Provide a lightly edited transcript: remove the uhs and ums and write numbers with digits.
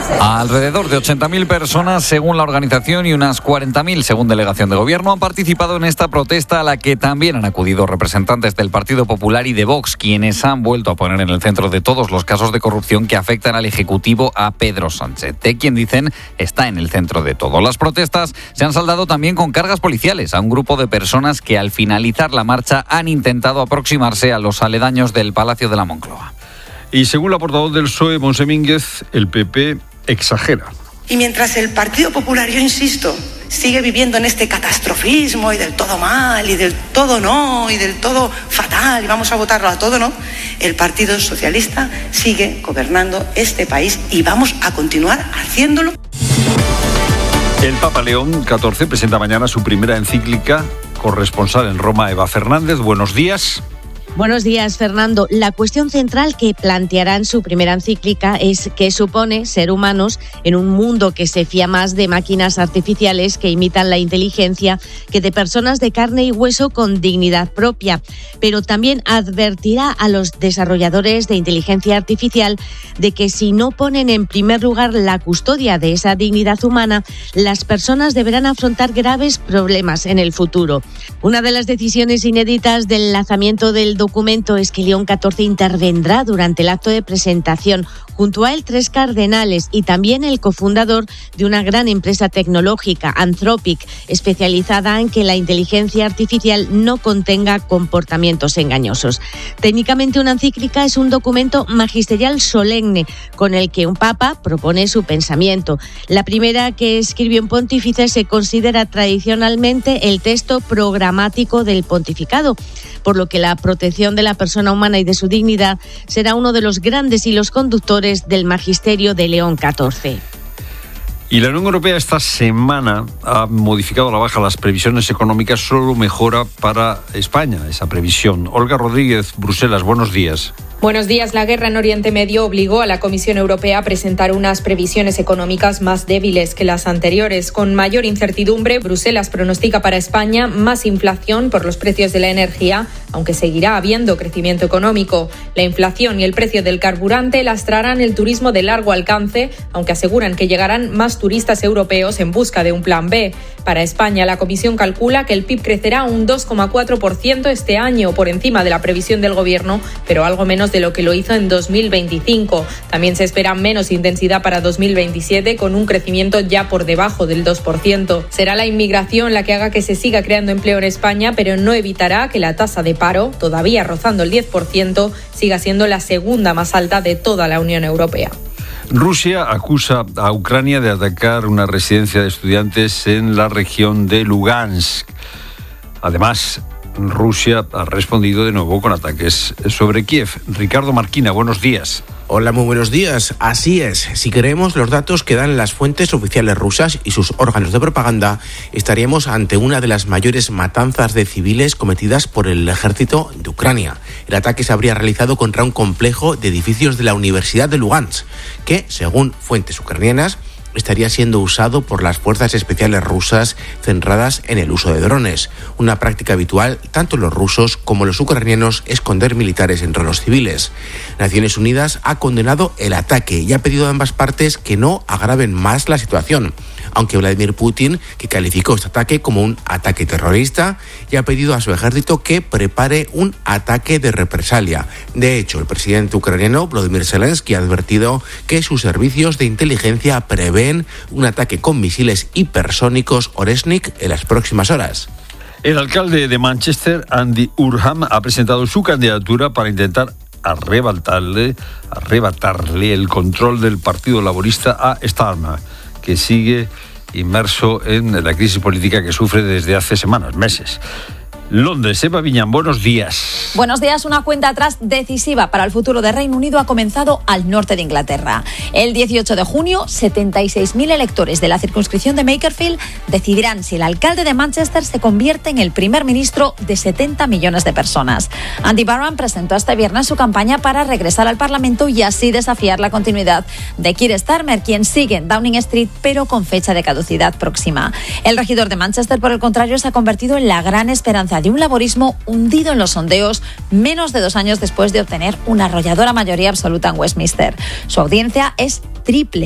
Alrededor de 80.000 personas, según la organización, y unas 40.000, según delegación de gobierno, han participado en esta protesta a la que también han acudido representantes del Partido Popular y de Vox, quienes han vuelto a poner en el centro de todos los casos de corrupción que afectan al Ejecutivo a Pedro Sánchez, de quien dicen está en el centro de todo. Las protestas se han saldado también con cargas policiales a un grupo de personas que al finalizar la marcha han intentado aproximarse a los aledaños del Palacio de la Moncloa. Y según la portavoz del PSOE, Montse Mínguez, el PP exagera. Y mientras el Partido Popular, yo insisto, sigue viviendo en este catastrofismo y del todo mal y del todo no y del todo fatal y vamos a votarlo a todo no, el Partido Socialista sigue gobernando este país y vamos a continuar haciéndolo. El Papa León XIV presenta mañana su primera encíclica. Corresponsal en Roma, Eva Fernández. Buenos días. Buenos días, Fernando. La cuestión central que planteará en su primera encíclica es qué supone ser humanos en un mundo que se fía más de máquinas artificiales que imitan la inteligencia que de personas de carne y hueso con dignidad propia. Pero también advertirá a los desarrolladores de inteligencia artificial de que si no ponen en primer lugar la custodia de esa dignidad humana, las personas deberán afrontar graves problemas en el futuro. Una de las decisiones inéditas del lanzamiento del documento es que León XIV intervendrá durante el acto de presentación. Junto a él 3 cardenales y también el cofundador de una gran empresa tecnológica, Anthropic, especializada en que la inteligencia artificial no contenga comportamientos engañosos. Técnicamente, una encíclica es un documento magisterial solemne con el que un papa propone su pensamiento. La primera que escribió un pontífice se considera tradicionalmente el texto programático del pontificado, por lo que la protección de la persona humana y de su dignidad será uno de los grandes hilos conductores del magisterio de León XIV. Y la Unión Europea esta semana ha modificado a la baja las previsiones económicas, solo mejora para España esa previsión. Olga Rodríguez, Bruselas, buenos días. Buenos días. La guerra en Oriente Medio obligó a la Comisión Europea a presentar unas previsiones económicas más débiles que las anteriores. Con mayor incertidumbre, Bruselas pronostica para España más inflación por los precios de la energía, aunque seguirá habiendo crecimiento económico. La inflación y el precio del carburante lastrarán el turismo de largo alcance, aunque aseguran que llegarán más turistas europeos en busca de un plan B. Para España, la Comisión calcula que el PIB crecerá un 2,4% este año, por encima de la previsión del Gobierno, pero algo menos de lo que lo hizo en 2025. También se espera menos intensidad para 2027, con un crecimiento ya por debajo del 2%. Será la inmigración la que haga que se siga creando empleo en España, pero no evitará que la tasa de paro, todavía rozando el 10%, siga siendo la segunda más alta de toda la Unión Europea. Rusia acusa a Ucrania de atacar una residencia de estudiantes en la región de Lugansk. Además, Rusia ha respondido de nuevo con ataques sobre Kiev. Ricardo Marquina, buenos días. Hola, muy buenos días. Así es, si creemos los datos que dan las fuentes oficiales rusas y sus órganos de propaganda, estaríamos ante una de las mayores matanzas de civiles cometidas por el ejército de Ucrania. El ataque se habría realizado contra un complejo de edificios de la Universidad de Lugansk, que, según fuentes ucranianas, estaría siendo usado por las fuerzas especiales rusas centradas en el uso de drones. Una práctica habitual, tanto los rusos como los ucranianos, esconder militares entre los civiles. Naciones Unidas ha condenado el ataque y ha pedido a ambas partes que no agraven más la situación, aunque Vladimir Putin, que calificó este ataque como un ataque terrorista, y ha pedido a su ejército que prepare un ataque de represalia. De hecho, el presidente ucraniano Volodymyr Zelensky ha advertido que sus servicios de inteligencia prevén un ataque con misiles hipersónicos Oresnik en las próximas horas. El alcalde de Manchester, Andy Urham, ha presentado su candidatura para intentar arrebatarle el control del Partido Laborista a Starmer, que sigue inmerso en la crisis política que sufre desde hace semanas, meses. Londres, Eva Viñán, buenos días. Buenos días. Una cuenta atrás decisiva para el futuro de Reino Unido ha comenzado al norte de Inglaterra. El 18 de junio, 76.000 electores de la circunscripción de Makerfield decidirán si el alcalde de Manchester se convierte en el primer ministro de 70 millones de personas. Andy Barham presentó este viernes su campaña para regresar al Parlamento y así desafiar la continuidad de Keir Starmer, quien sigue en Downing Street, pero con fecha de caducidad próxima. El regidor de Manchester, por el contrario, se ha convertido en la gran esperanza de un laborismo hundido en los sondeos menos de 2 años después de obtener una arrolladora mayoría absoluta en Westminster. Su audiencia es triple